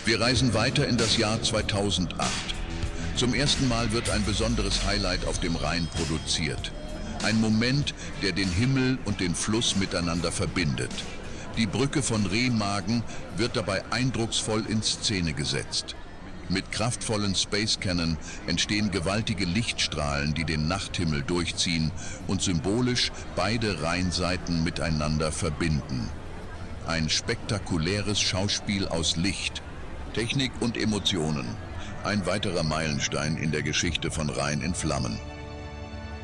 Wir reisen weiter in das Jahr 2008. Zum ersten Mal wird ein besonderes Highlight auf dem Rhein produziert. Ein Moment, der den Himmel und den Fluss miteinander verbindet. Die Brücke von Remagen wird dabei eindrucksvoll in Szene gesetzt. Mit kraftvollen Space Cannon entstehen gewaltige Lichtstrahlen, die den Nachthimmel durchziehen und symbolisch beide Rheinseiten miteinander verbinden. Ein spektakuläres Schauspiel aus Licht, Technik und Emotionen. Ein weiterer Meilenstein in der Geschichte von Rhein in Flammen.